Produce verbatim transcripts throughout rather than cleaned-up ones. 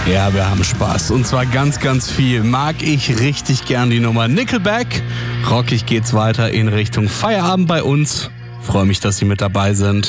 Ja, wir haben Spaß. Und zwar ganz, ganz viel. Mag ich richtig gern die Nummer Nickelback. Rockig geht's weiter in Richtung Feierabend bei uns. Freue mich, dass Sie mit dabei sind.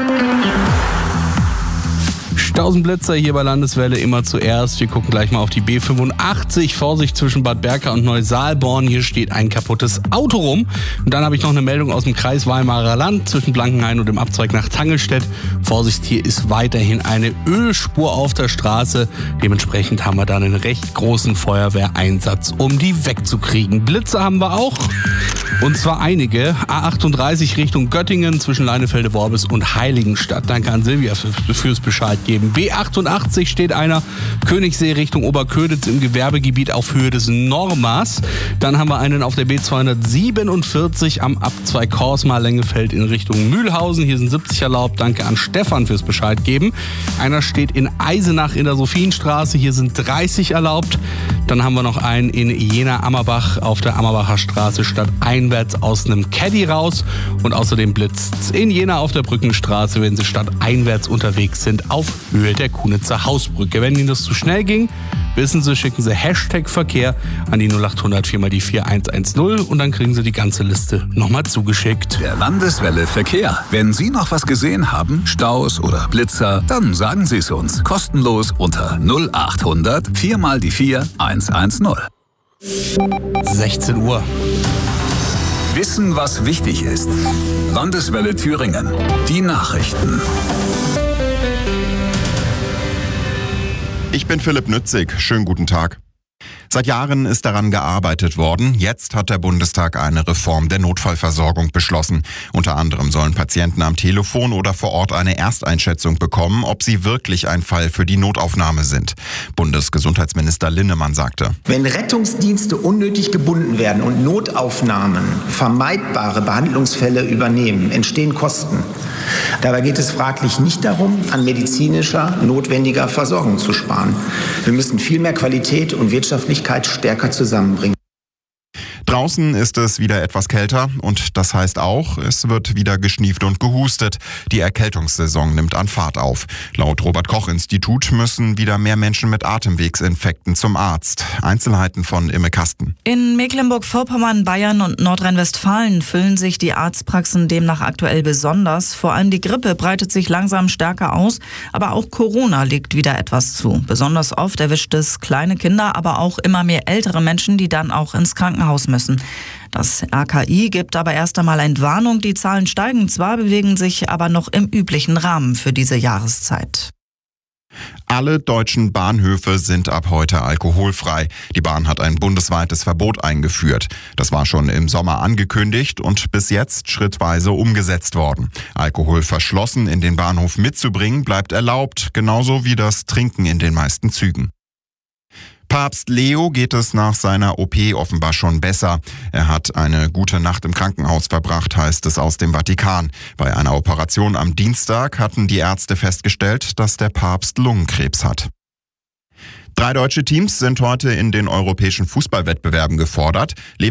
Stausenblitzer hier bei Landeswelle immer zuerst. Wir gucken gleich mal auf die B fünfundachtzig. Vorsicht zwischen Bad Berka und Neusaalborn. Hier steht ein kaputtes Auto rum. Und dann habe ich noch eine Meldung aus dem Kreis Weimarer Land zwischen Blankenhain und dem Abzweig nach Tangelstedt. Vorsicht, hier ist weiterhin eine Ölspur auf der Straße. Dementsprechend haben wir dann einen recht großen Feuerwehreinsatz, um die wegzukriegen. Blitze haben wir auch. Und zwar einige. A achtunddreißig Richtung Göttingen zwischen Leinefelde-Worbis und Heiligenstadt. Danke an Silvia fürs Bescheid geben. B achtundachtzig steht einer. Königssee Richtung Oberköditz im Gewerbegebiet auf Höhe des Normas. Dann haben wir einen auf der B zweihundertsiebenundvierzig am Abzweig Horsmar-Lengefeld in Richtung Mühlhausen. Hier sind siebzig erlaubt. Danke an Stefan fürs Bescheid geben. Einer steht in Eisenach in der Sophienstraße. Hier sind dreißig erlaubt. Dann haben wir noch einen in Jena-Ammerbach auf der Ammerbacher Straße statt einwärts aus einem Caddy raus. Und außerdem blitzt's in Jena auf der Brückenstraße, wenn Sie statt einwärts unterwegs sind, auf Höhe der Kunitzer Hausbrücke. Wenn Ihnen das zu schnell ging, wissen Sie, schicken Sie Hashtag Verkehr an die null achthundert vier mal die vier eins eins null und dann kriegen Sie die ganze Liste nochmal zugeschickt. Der Landeswelle Verkehr. Wenn Sie noch was gesehen haben, Staus oder Blitzer, dann sagen Sie es uns. Kostenlos unter null achthundert vier mal die vier eins eins null. sechzehn Uhr. Wissen, was wichtig ist. Landeswelle Thüringen. Die Nachrichten. Ich bin Philipp Nützig. Schönen guten Tag. Seit Jahren ist daran gearbeitet worden. Jetzt hat der Bundestag eine Reform der Notfallversorgung beschlossen. Unter anderem sollen Patienten am Telefon oder vor Ort eine Ersteinschätzung bekommen, ob sie wirklich ein Fall für die Notaufnahme sind. Bundesgesundheitsminister Linnemann sagte: Wenn Rettungsdienste unnötig gebunden werden und Notaufnahmen vermeidbare Behandlungsfälle übernehmen, entstehen Kosten. Dabei geht es fraglich nicht darum, an medizinischer, notwendiger Versorgung zu sparen. Wir müssen viel mehr Qualität und Wirtschaftlichkeit stärker zusammenbringen. Draußen ist es wieder etwas kälter und das heißt auch, es wird wieder geschnieft und gehustet. Die Erkältungssaison nimmt an Fahrt auf. Laut Robert-Koch-Institut müssen wieder mehr Menschen mit Atemwegsinfekten zum Arzt. Einzelheiten von Imme Kasten. In Mecklenburg-Vorpommern, Bayern und Nordrhein-Westfalen füllen sich die Arztpraxen demnach aktuell besonders. Vor allem die Grippe breitet sich langsam stärker aus, aber auch Corona legt wieder etwas zu. Besonders oft erwischt es kleine Kinder, aber auch immer mehr ältere Menschen, die dann auch ins Krankenhaus müssen. Das R K I gibt aber erst einmal Entwarnung. Die Zahlen steigen zwar, bewegen sich aber noch im üblichen Rahmen für diese Jahreszeit. Alle deutschen Bahnhöfe sind ab heute alkoholfrei. Die Bahn hat ein bundesweites Verbot eingeführt. Das war schon im Sommer angekündigt und bis jetzt schrittweise umgesetzt worden. Alkohol verschlossen in den Bahnhof mitzubringen bleibt erlaubt, genauso wie das Trinken in den meisten Zügen. Papst Leo geht es nach seiner O P offenbar schon besser. Er hat eine gute Nacht im Krankenhaus verbracht, heißt es aus dem Vatikan. Bei einer Operation am Dienstag hatten die Ärzte festgestellt, dass der Papst Lungenkrebs hat. Drei deutsche Teams sind heute in den europäischen Fußballwettbewerben gefordert.